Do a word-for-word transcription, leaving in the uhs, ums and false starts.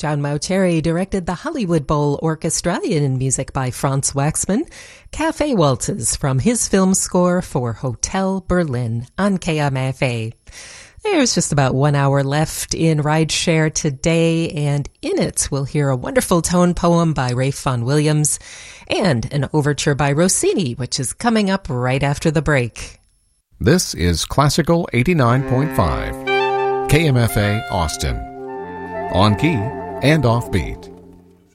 John Mauceri directed the Hollywood Bowl Orchestra in music by Franz Waxman, Cafe Waltzes from his film score for Hotel Berlin on K M F A. There's just about one hour left in Rideshare today, and in it we'll hear a wonderful tone poem by Ralph Vaughan Williams and an overture by Rossini, which is coming up right after the break. This is Classical eighty-nine point five, K M F A Austin, on key and offbeat.